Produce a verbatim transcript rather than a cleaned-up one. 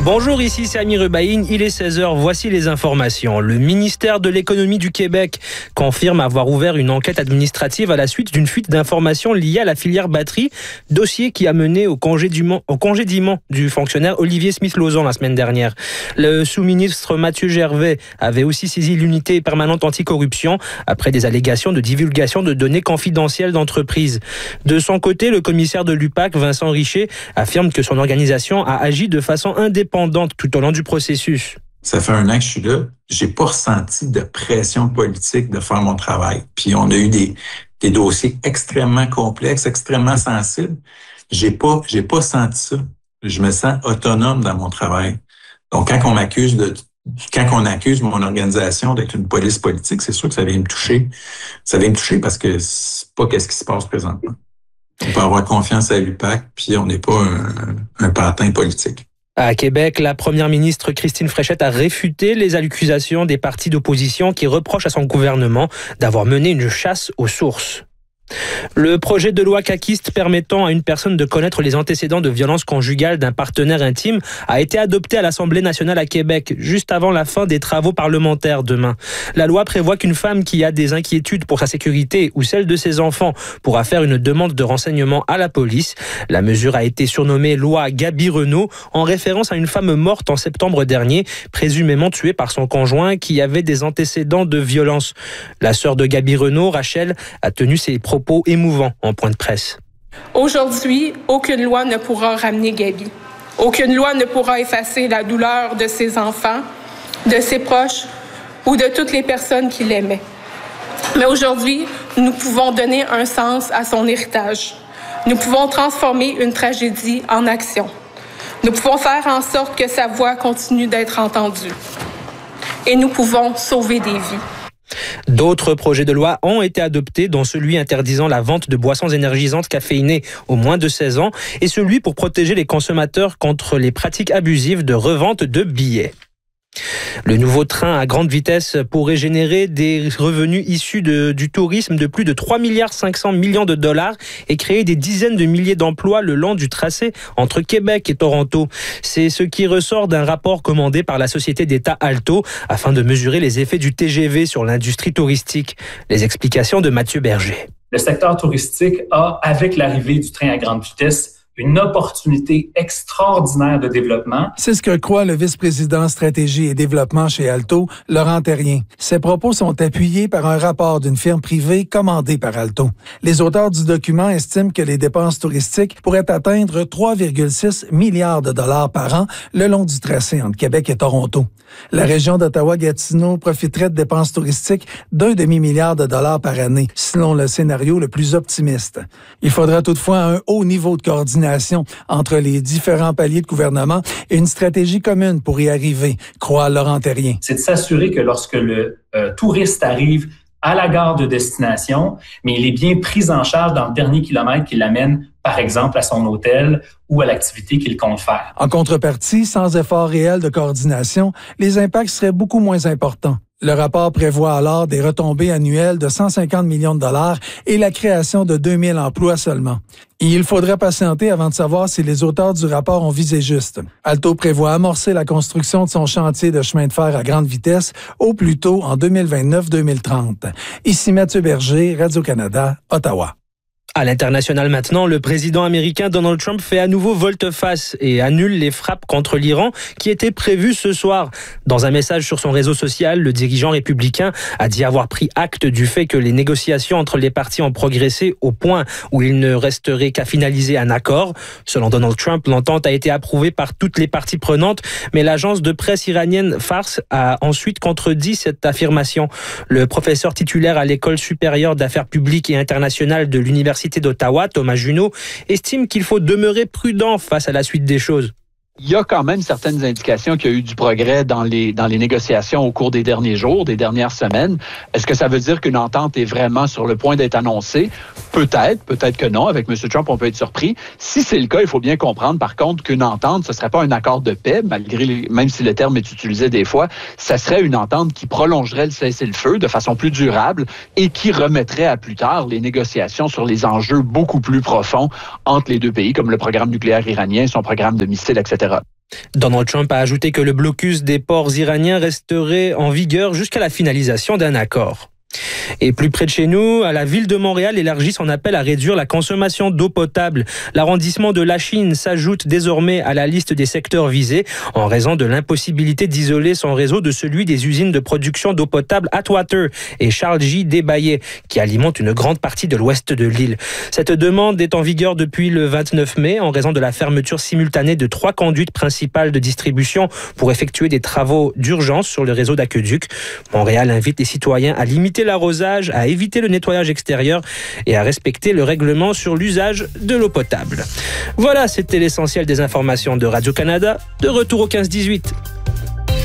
Bonjour, ici Sami Rubaïn, il est seize heures, voici les informations. Le ministère de l'économie du Québec confirme avoir ouvert une enquête administrative à la suite d'une fuite d'informations liée à la filière batterie, dossier qui a mené au congédiement, au congédiement du fonctionnaire Olivier Smith-Lauzon la semaine dernière. Le sous-ministre Mathieu Gervais avait aussi saisi l'unité permanente anticorruption après des allégations de divulgation de données confidentielles d'entreprises. De son côté, le commissaire de l'U P A C, Vincent Richer, affirme que son organisation a agi de façon indépendante tout au long du processus. Ça fait un an que je suis là. J'ai pas ressenti de pression politique de faire mon travail. Puis on a eu des, des dossiers extrêmement complexes, extrêmement sensibles. J'ai pas, j'ai pas senti ça. Je me sens autonome dans mon travail. Donc quand on m'accuse de, quand on accuse mon organisation d'être une police politique, c'est sûr que ça vient me toucher. Ça vient me toucher parce que c'est pas qu'est-ce qui se passe présentement. On peut avoir confiance à l'U P A C, puis on n'est pas un, un pantin politique. À Québec, la première ministre Christine Fréchette a réfuté les accusations des partis d'opposition qui reprochent à son gouvernement d'avoir mené une chasse aux sources. Le projet de loi caquiste permettant à une personne de connaître les antécédents de violence conjugale d'un partenaire intime a été adopté à l'Assemblée nationale à Québec, juste avant la fin des travaux parlementaires demain. La loi prévoit qu'une femme qui a des inquiétudes pour sa sécurité ou celle de ses enfants pourra faire une demande de renseignement à la police. La mesure a été surnommée loi Gaby-Renault en référence à une femme morte en septembre dernier, présumément tuée par son conjoint qui avait des antécédents de violence. La sœur de Gaby-Renault, Rachel, a tenu ses propos émouvant en point de presse. Aujourd'hui, aucune loi ne pourra ramener Gaby. Aucune loi ne pourra effacer la douleur de ses enfants, de ses proches ou de toutes les personnes qui l'aimaient. Mais aujourd'hui, nous pouvons donner un sens à son héritage. Nous pouvons transformer une tragédie en action. Nous pouvons faire en sorte que sa voix continue d'être entendue. Et nous pouvons sauver des vies. D'autres projets de loi ont été adoptés, dont celui interdisant la vente de boissons énergisantes caféinées aux moins de seize ans et celui pour protéger les consommateurs contre les pratiques abusives de revente de billets. Le nouveau train à grande vitesse pourrait générer des revenus issus de, du tourisme de plus de trois virgule cinq milliards de dollars et créer des dizaines de milliers d'emplois le long du tracé entre Québec et Toronto. C'est ce qui ressort d'un rapport commandé par la société d'État Alto afin de mesurer les effets du T G V sur l'industrie touristique. Les explications de Mathieu Berger. Le secteur touristique a, avec l'arrivée du train à grande vitesse, une opportunité extraordinaire de développement. C'est ce que croit le vice-président stratégie et développement chez Alto, Laurent Terrien. Ses propos sont appuyés par un rapport d'une firme privée commandée par Alto. Les auteurs du document estiment que les dépenses touristiques pourraient atteindre trois virgule six milliards de dollars par an le long du tracé entre Québec et Toronto. La région d'Ottawa-Gatineau profiterait de dépenses touristiques d'un demi-milliard de dollars par année, selon le scénario le plus optimiste. Il faudra toutefois un haut niveau de coordination entre les différents paliers de gouvernement et une stratégie commune pour y arriver, croit Laurent Terrien. C'est de s'assurer que lorsque le euh, touriste arrive à la gare de destination, mais il est bien pris en charge dans le dernier kilomètre qui l'amène, par exemple, à son hôtel ou à l'activité qu'il compte faire. En contrepartie, sans effort réel de coordination, les impacts seraient beaucoup moins importants. Le rapport prévoit alors des retombées annuelles de cent cinquante millions de dollars et la création de deux mille emplois seulement. Et il faudrait patienter avant de savoir si les auteurs du rapport ont visé juste. Alto prévoit amorcer la construction de son chantier de chemin de fer à grande vitesse au plus tôt en deux mille vingt-neuf deux mille trente. Ici Mathieu Berger, Radio-Canada, Ottawa. À l'international maintenant, le président américain Donald Trump fait à nouveau volte-face et annule les frappes contre l'Iran qui étaient prévues ce soir. Dans un message sur son réseau social, le dirigeant républicain a dit avoir pris acte du fait que les négociations entre les parties ont progressé au point où il ne resterait qu'à finaliser un accord. Selon Donald Trump, l'entente a été approuvée par toutes les parties prenantes, mais l'agence de presse iranienne Fars a ensuite contredit cette affirmation. Le professeur titulaire à l'École supérieure d'affaires publiques et internationales de l'Université d'Ottawa, Thomas Junot, estime qu'il faut demeurer prudent face à la suite des choses. Il y a quand même certaines indications qu'il y a eu du progrès dans les dans les négociations au cours des derniers jours, des dernières semaines. Est-ce que ça veut dire qu'une entente est vraiment sur le point d'être annoncée? Peut-être, peut-être que non. Avec M. Trump, on peut être surpris. Si c'est le cas, il faut bien comprendre, par contre, qu'une entente, ce ne serait pas un accord de paix, malgré les, même si le terme est utilisé des fois, ça serait une entente qui prolongerait le cessez-le-feu de façon plus durable et qui remettrait à plus tard les négociations sur les enjeux beaucoup plus profonds entre les deux pays, comme le programme nucléaire iranien, son programme de missiles, et cetera. Donald Trump a ajouté que le blocus des ports iraniens resterait en vigueur jusqu'à la finalisation d'un accord. Et plus près de chez nous, la ville de Montréal élargit son appel à réduire la consommation d'eau potable. L'arrondissement de Lachine s'ajoute désormais à la liste des secteurs visés en raison de l'impossibilité d'isoler son réseau de celui des usines de production d'eau potable Atwater et Charles J. Desbaillets, qui alimentent une grande partie de l'ouest de l'île. Cette demande est en vigueur depuis le vingt-neuf mai en raison de la fermeture simultanée de trois conduites principales de distribution pour effectuer des travaux d'urgence sur le réseau d'aqueduc. Montréal invite les citoyens à limiter l'arrosage, à éviter le nettoyage extérieur et à respecter le règlement sur l'usage de l'eau potable. Voilà, c'était l'essentiel des informations de Radio-Canada. De retour au quinze dix-huit.